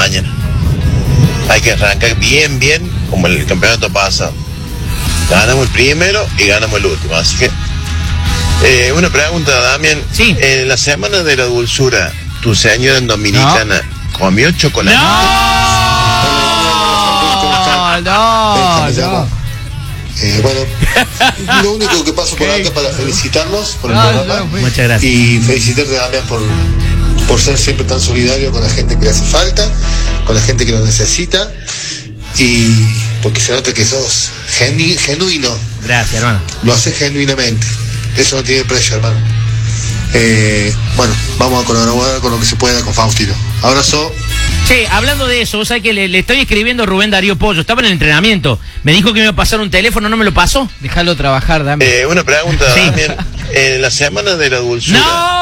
mañana. Hay que arrancar bien, como el campeonato pasado. Ganamos el primero y ganamos el último. Así que, una pregunta, Damián. Sí. En la semana de la dulzura, ¿tu señora en Dominicana comió chocolate? No. Bueno, lo único que paso por acá para felicitarlos por el programa. Muchas gracias. Y felicitarte, Damián, por ser siempre tan solidario con la gente que le hace falta, con la gente que lo necesita, y porque se nota que sos genuino. Gracias, hermano. Lo haces genuinamente. Eso no tiene precio, hermano. Bueno, vamos a colaborar con lo que se pueda con Faustino. Abrazo. Che, hablando de eso, vos sabés que le estoy escribiendo a Rubén Darío Pollo. Estaba en el entrenamiento. Me dijo que me iba a pasar un teléfono, no me lo pasó. Déjalo trabajar, dame. Una pregunta, Sí. Damián. En la semana de la dulzura,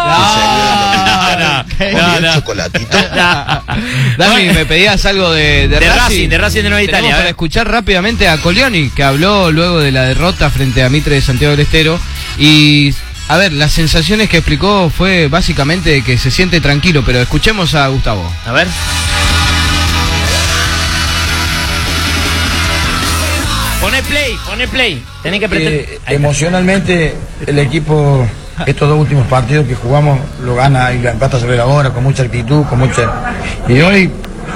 ¿comió chocolatito? Dami, me pedías algo de Racing de Nueva Tenemos Italia. para escuchar rápidamente a Colioni, que habló luego de la derrota frente a Mitre de Santiago del Estero. Y, a ver, las sensaciones que explicó fue básicamente que se siente tranquilo, pero escuchemos a Gustavo. A ver. Pone play. Tenés que apretar. Emocionalmente, el equipo, estos dos últimos partidos que jugamos, lo gana y lo empata sobre la hora, con mucha actitud, Y hoy,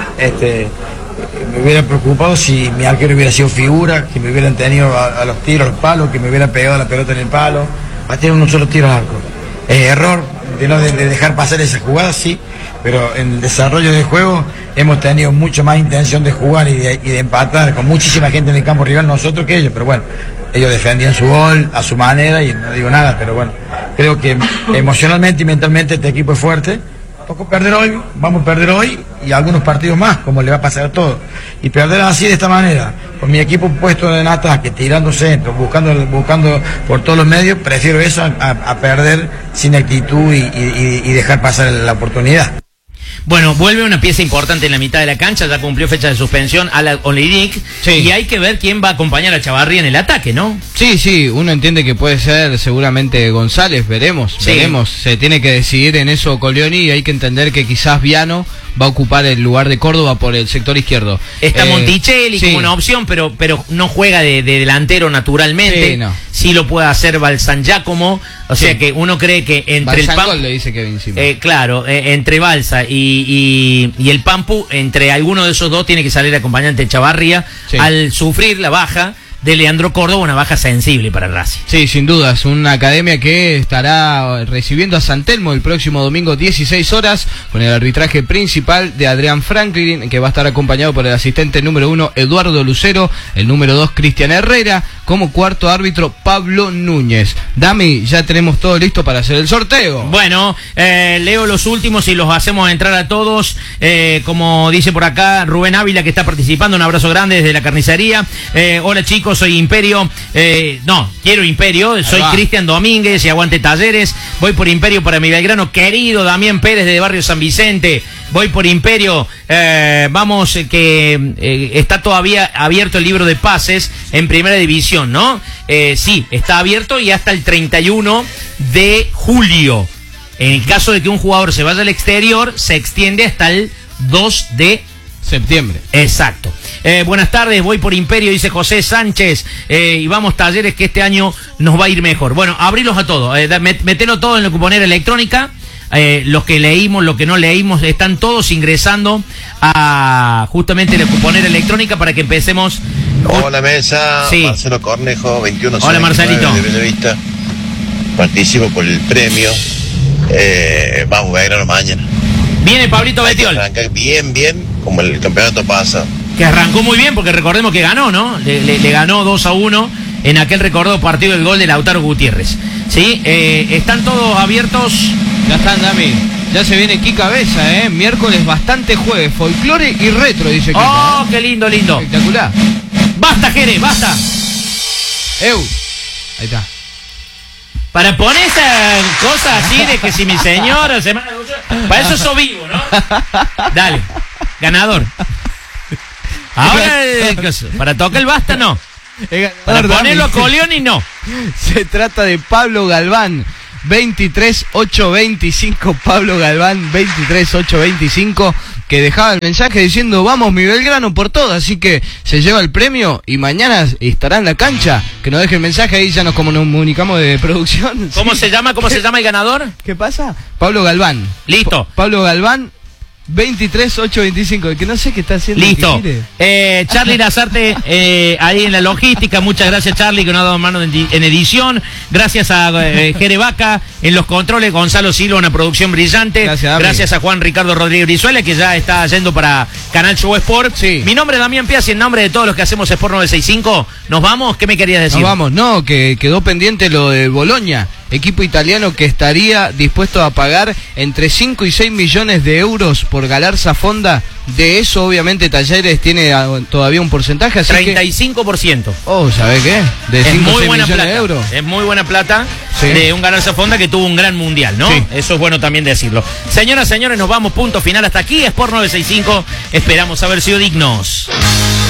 me hubiera preocupado si mi arquero hubiera sido figura, que me hubieran tenido a los tiros, a los palos, que me hubieran pegado la pelota en el palo. Batear un solo tiro al arco. Error de dejar pasar esa jugada, sí, pero en el desarrollo del juego hemos tenido mucho más intención de jugar y de empatar con muchísima gente en el campo rival nosotros que ellos, pero bueno, ellos defendían su gol a su manera y no digo nada, pero bueno, creo que emocionalmente y mentalmente este equipo es fuerte. Tocó perder hoy, vamos a perder hoy y algunos partidos más, como le va a pasar a todos. Y perder así de esta manera, con mi equipo puesto en ataque, tirando centros, buscando por todos los medios, prefiero eso a perder sin actitud y dejar pasar la oportunidad. Bueno, vuelve una pieza importante en la mitad de la cancha, ya cumplió fecha de suspensión a la Olinic, sí. Y hay que ver quién va a acompañar a Chavarría en el ataque, ¿no? Sí, uno entiende que puede ser seguramente González, veremos, se tiene que decidir en eso Colioni y hay que entender que quizás Viano va a ocupar el lugar de Córdoba por el sector izquierdo. Está Monticelli como una opción, pero no juega de delantero naturalmente. Sí, no. Sí lo puede hacer Balsan Giacomo, o sea que uno cree que entre Balsan el le dice Kevin Simón. claro, entre Balsa y el Pampu, entre alguno de esos dos tiene que salir acompañante Chavarría al sufrir la baja de Leandro Córdoba, una baja sensible para el Racing. Sí, sin dudas, una academia que estará recibiendo a San Telmo el próximo domingo 16 horas con el arbitraje principal de Adrián Franklin, que va a estar acompañado por el asistente número 1 Eduardo Lucero, el número 2 Cristian Herrera, como cuarto árbitro Pablo Núñez. Dami, ya tenemos todo listo para hacer el sorteo. Bueno, leo los últimos y los hacemos entrar a todos, como dice por acá Rubén Ávila, que está participando, un abrazo grande desde la carnicería. Hola chicos, soy Imperio, quiero Imperio, soy Cristian Domínguez y aguante Talleres, voy por Imperio para mi Belgrano querido Damián Pérez de Barrio San Vicente, voy por Imperio, vamos que está todavía abierto el libro de pases en Primera División, ¿no? Sí, está abierto y hasta el 31 de julio. En el caso de que un jugador se vaya al exterior, se extiende hasta el 2 de septiembre. Exacto. Buenas tardes, voy por Imperio, dice José Sánchez, y vamos Talleres que este año nos va a ir mejor. Bueno, abrilos a todos, metelo todo en la cuponera electrónica. Los que leímos, los que no leímos, están todos ingresando a justamente la cuponera electrónica para que empecemos. Hola mesa, sí. Marcelo Cornejo, 21. Hola Marcelito. De Bellavista. Participo por el premio. Vamos a verlo mañana. Viene Pablito Betiol. Arranca bien, como el campeonato pasa. Que arrancó muy bien porque recordemos que ganó, ¿no? Le ganó 2-1 en aquel recordado partido del gol de Lautaro Gutiérrez. ¿Sí? Están todos abiertos. Ya están, Dami. Ya se viene Kika Besa, miércoles bastante jueves, folclore y retro, dice Kika. ¡Oh, qué lindo! Espectacular. ¡Basta, Jere, basta! Ahí está. Para poner esas cosas así de que si mi señora se manda... Para eso sos vivo, ¿no? Dale, ganador. Ahora, para tocar el basta, no. Para ponerlo a Colioni, no. Se trata de Pablo Galván, 23825, Pablo Galván, 23825. que dejaba el mensaje diciendo vamos mi Belgrano por todo, así que se lleva el premio y mañana estará en la cancha, que nos deje el mensaje ahí, ya nos comunicamos de producción. ¿Cómo se llama el ganador? ¿Qué pasa? Pablo Galván. Listo. Pablo Galván 23825, que no sé qué está haciendo. Listo. Charlie Lazarte, ahí en la logística, muchas gracias Charlie, que nos ha dado mano en edición. Gracias a Jere Vaca en los controles, Gonzalo Silva, una producción brillante. Gracias a Juan Ricardo Rodríguez Brizuela, que ya está yendo para Canal Show Sport. Sí. Mi nombre es Damián Piazzi, en nombre de todos los que hacemos Sport 965. ¿Nos vamos? ¿Qué me querías decir? Nos vamos, no, que quedó pendiente lo de Boloña, equipo italiano que estaría dispuesto a pagar entre 5 y 6 millones de euros por Galarza Fonda. De eso obviamente Talleres tiene todavía un porcentaje, así 35%. Oh, ¿sabés qué? De 5 o 6 millones de euros. Es muy buena plata, sí, de un Galarza Fonda que tuvo un gran mundial, ¿no? Sí. Eso es bueno también decirlo. Señoras, señores, nos vamos, punto final hasta aquí. Sport 965, esperamos haber sido dignos.